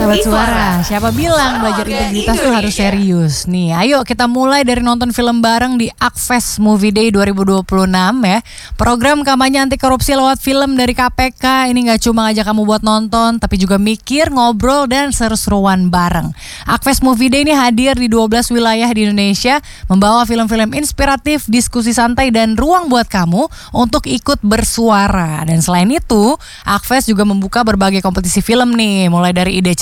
Sobat Suara, siapa bilang belajar integritas tuh harus serius? Nih, ayo kita mulai dari nonton film bareng di Akfest Movie Day 2026 ya. Program kampanye anti korupsi lewat film dari KPK. Ini gak cuma ngajak kamu buat nonton, tapi juga mikir, ngobrol, dan seru-seruan bareng. Akfest Movie Day ini hadir di 12 wilayah di Indonesia, membawa film-film inspiratif, diskusi santai, dan ruang buat kamu untuk ikut bersuara. Dan selain itu, Akfest juga membuka berbagai kompetisi film nih, mulai dari ide